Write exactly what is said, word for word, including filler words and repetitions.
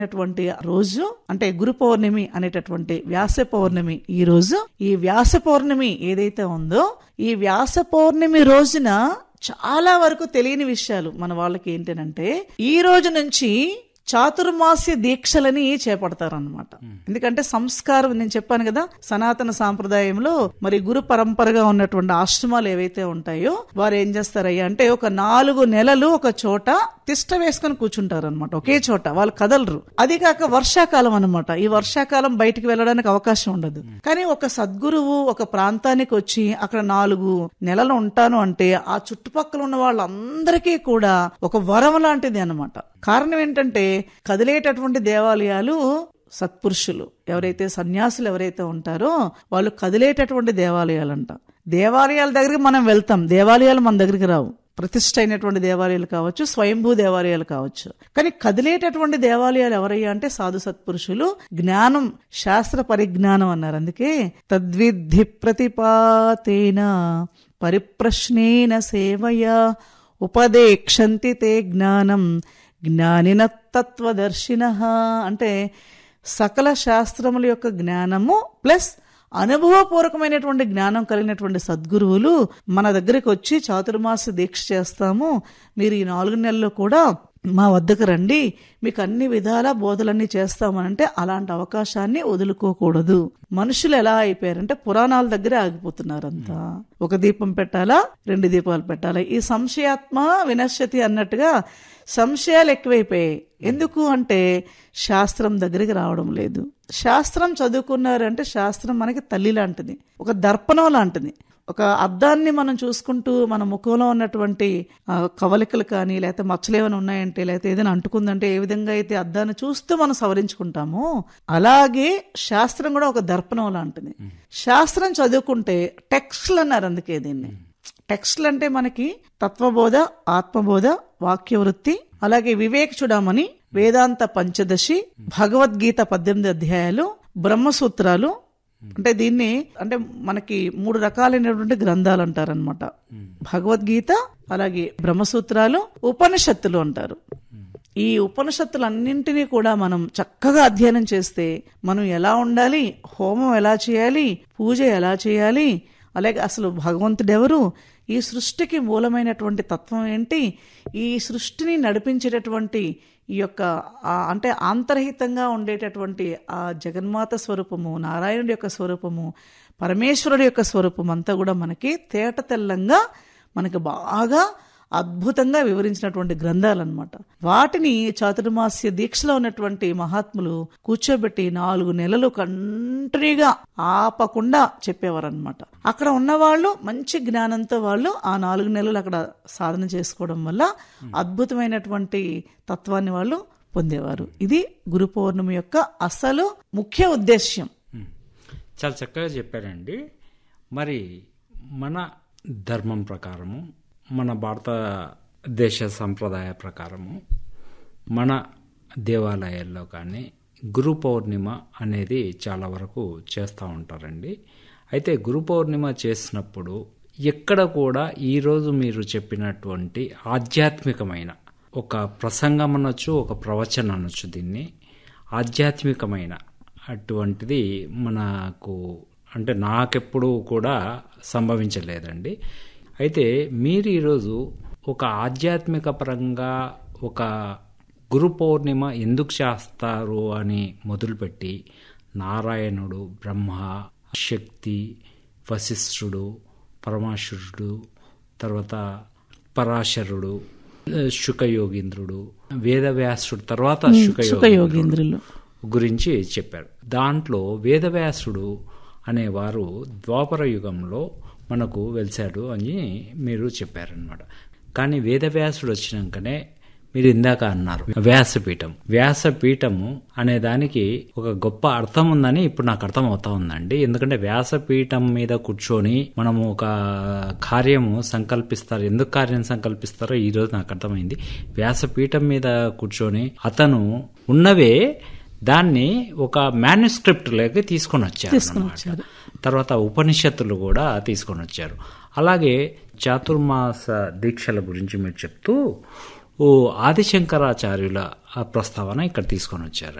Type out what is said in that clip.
అటువంటి రోజు అంటే గురు పౌర్ణమి అనేటటువంటి వ్యాస పౌర్ణమి. ఈ రోజు ఈ వ్యాస పౌర్ణమి ఏదైతే ఉందో ఈ వ్యాస పౌర్ణమి రోజున చాలా వరకు తెలియని విషయాలు మన వాళ్ళకి ఏంటంటే ఈ రోజు నుంచి చాతుర్మాస్య దీక్షలని చేపడతారన్నమాట. ఎందుకంటే సంస్కారం నేను చెప్పాను కదా, సనాతన సాంప్రదాయంలో మరి గురు పరంపరగా ఉన్నటువంటి ఆశ్రమాలు ఏవైతే ఉంటాయో వారు ఏం చేస్తారయ్యా అంటే ఒక నాలుగు నెలలు ఒక చోట తిష్ట వేసుకుని కూర్చుంటారు అనమాట, ఒకే చోట. వాళ్ళు కదలరు. అది కాక వర్షాకాలం అనమాట. ఈ వర్షాకాలం బయటికి వెళ్ళడానికి అవకాశం ఉండదు. కానీ ఒక సద్గురువు ఒక ప్రాంతానికి వచ్చి అక్కడ నాలుగు నెలలు ఉంటాను అంటే ఆ చుట్టుపక్కల ఉన్న వాళ్ళందరికీ కూడా ఒక వరం లాంటిది అనమాట. కారణం ఏంటంటే కదిలేటటువంటి దేవాలయాలు సత్పురుషులు ఎవరైతే సన్యాసులు ఎవరైతే ఉంటారో వాళ్ళు కదిలేటటువంటి దేవాలయాలంట. దేవాలయాల దగ్గరికి మనం వెళ్తాం, దేవాలయాలు మన దగ్గరికి రావు. ప్రతిష్ఠ అయినటువంటి దేవాలయాలు కావచ్చు, స్వయంభూ దేవాలయాలు కావచ్చు. కానీ కదిలేటటువంటి దేవాలయాలు ఎవరయ్యా అంటే సాధు సత్పురుషులు. జ్ఞానం శాస్త్ర పరిజ్ఞానం అన్నారు. అందుకే తద్విద్ధి ప్రతిపాతేన పరిప్రశ్నేన సేవయా ఉపదేక్షంతి తే జ్ఞానం జ్ఞానిన తత్వదర్శినః. అంటే సకల శాస్త్రముల యొక్క జ్ఞానము ప్లస్ అనుభవపూర్వకమైనటువంటి జ్ఞానం కలిగినటువంటి సద్గురువులు మన దగ్గరికి వచ్చి చాతుర్మాస దీక్ష చేస్తాము, మీరు ఈ నాలుగు నెలల్లో కూడా మా వద్దకు రండి, మీకు అన్ని విధాల బోధలన్నీ చేస్తామనంటే అలాంటి అవకాశాన్ని వదులుకోకూడదు. మనుషులు ఎలా అయిపోయారంటే పురాణాల దగ్గరే ఆగిపోతున్నారంతా. ఒక దీపం పెట్టాలా, రెండు దీపాలు పెట్టాలా, ఈ సంశయాత్మ వినశ్యతి అన్నట్టుగా సంశయాలు ఎక్కువైపోయాయి. ఎందుకు అంటే శాస్త్రం దగ్గరికి రావడం లేదు. శాస్త్రం చదువుకున్నారంటే శాస్త్రం మనకి తల్లి లాంటిది, ఒక దర్పణం లాంటిది. ఒక అద్దాన్ని మనం చూసుకుంటూ మన ముఖంలో ఉన్నటువంటి కవలికలు కానీ లేకపోతే మచ్చలు ఏమైనా ఉన్నాయంటే లేకపోతే ఏదైనా అంటుకుందంటే ఏ విధంగా అయితే అద్దాన్ని చూస్తూ మనం సవరించుకుంటామో అలాగే శాస్త్రం కూడా ఒక దర్పణం లాంటిది. శాస్త్రం చదువుకుంటే టెక్స్ట్లు అన్నారు. అందుకే దీన్ని టెక్స్ట్లు అంటే మనకి తత్వబోధ, ఆత్మబోధ, వాక్యవృత్తి, అలాగే వివేక చూడమని, వేదాంత పంచదశి, భగవద్గీత పద్దెనిమిది అధ్యాయాలు, బ్రహ్మసూత్రాలు. అంటే దీన్ని అంటే మనకి మూడు రకాలైనటువంటి గ్రంథాలు అంటారనమాట. భగవద్గీత, అలాగే బ్రహ్మసూత్రాలు, ఉపనిషత్తులు అంటారు. ఈ ఉపనిషత్తులన్నింటినీ కూడా మనం చక్కగా అధ్యయనం చేస్తే మనం ఎలా ఉండాలి, హోమం ఎలా చేయాలి, పూజ ఎలా చేయాలి, అలాగే అసలు భగవంతుడెవరు, ఈ సృష్టికి మూలమైనటువంటి తత్వం ఏంటి, ఈ సృష్టిని నడిపించేటటువంటి ఈ యొక్క అంటే ఆంతర్హితంగా ఉండేటటువంటి ఆ జగన్మాత స్వరూపము, నారాయణుడి యొక్క స్వరూపము, పరమేశ్వరుడి యొక్క స్వరూపం అంతా కూడా మనకి తేట తెల్లంగా మనకి బాగా అద్భుతంగా వివరించినటువంటి గ్రంథాలు అనమాట. వాటిని చాతుర్మాస్య దీక్షలో ఉన్నటువంటి మహాత్ములు కూర్చోబెట్టి నాలుగు నెలలు కంటిన్యూగా ఆపకుండా చెప్పేవారనమాట. అక్కడ ఉన్నవాళ్ళు మంచి జ్ఞానంతో వాళ్ళు ఆ నాలుగు నెలలు అక్కడ సాధన చేసుకోవడం వల్ల అద్భుతమైనటువంటి తత్వాన్ని వాళ్ళు పొందేవారు. ఇది గురు పౌర్ణమి యొక్క అసలు ముఖ్య ఉద్దేశ్యం. చాలా చక్కగా చెప్పారండి. మరి మన ధర్మం ప్రకారము, మన భారతదేశ సంప్రదాయ ప్రకారము మన దేవాలయాల్లో కానీ గురు పౌర్ణిమ అనేది చాలా వరకు చేస్తూ ఉంటారండి. అయితే గురు పౌర్ణిమ చేసినప్పుడు ఎక్కడ కూడా ఈరోజు మీరు చెప్పినటువంటి ఆధ్యాత్మికమైన ఒక ప్రసంగం అనొచ్చు, ఒక ప్రవచనం అనొచ్చు, దీన్ని ఆధ్యాత్మికమైన అటువంటిది మనకు అంటే నాకెప్పుడు కూడా సంభవించలేదండి. అయితే మీరు ఈరోజు ఒక ఆధ్యాత్మిక పరంగా ఒక గురు పౌర్ణిమ ఎందుకు చేస్తారు అని మొదలుపెట్టి నారాయణుడు, బ్రహ్మ, శక్తి, వశిష్ఠుడు, పరమాశురుడు, తర్వాత పరాశరుడు, శుకయోగీంద్రుడు, వేదవ్యాసుడు, తర్వాత శుకయోగీంద్రులు గురించి చెప్పారు. దాంట్లో వేదవ్యాసుడు అనేవారు ద్వాపర యుగంలో మనకు వెలిశాడు అని మీరు చెప్పారనమాట. కానీ వేదవ్యాసుడు వచ్చినాకనే మీరు ఇందాక అన్నారు వ్యాసపీఠం. వ్యాసపీఠము అనే దానికి ఒక గొప్ప అర్థం ఉందని ఇప్పుడు నాకు అర్థం అవుతా ఉందండి. ఎందుకంటే వ్యాసపీఠం మీద కూర్చొని మనము ఒక కార్యము సంకల్పిస్తారు. ఎందుకు కార్యం సంకల్పిస్తారో ఈ రోజు నాకు అర్థమైంది. వ్యాసపీఠం మీద కూర్చొని అతను ఉన్నవే దాన్ని ఒక మాన్యుస్క్రిప్ట్ లేక తీసుకొని వచ్చారు. తర్వాత ఉపనిషత్తులు కూడా తీసుకొని వచ్చారు. అలాగే చాతుర్మాస దీక్షల గురించి మీరు చెప్తూ ఓ ఆదిశంకరాచార్యుల ఆ ప్రస్తావన ఇక్కడ తీసుకొని వచ్చారు.